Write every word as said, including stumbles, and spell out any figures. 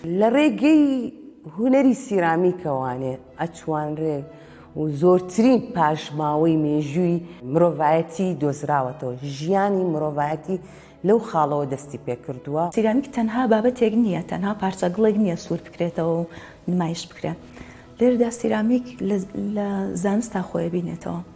لە ڕێگەی هونەری سیرامیکەوانێ ئەتوانرێ و زۆرترین پاشماوەی مێژووی مرۆڤایەتی دۆزراوەتەوە، ژیانی مرۆڤایەتی لەو خاڵەوە دەستی پێکردووە. سیرامیک تەنها بابەتێک نییە، تەنها پارچە گڵێک نییە سوور بکرێتەوە و نمایش بکرێت. لێرەدا سیرامیک لە زانستا خۆی بینێتەوە.